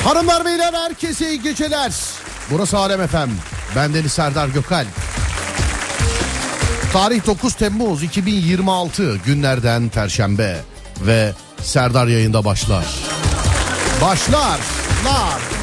Hanımlar beyler herkese iyi geceler. Burası Alem FM. Bendeniz Serdar Gökalp. Tarih 9 Temmuz 2026 günlerden Perşembe ve Serdar yayında başlar. Başlar.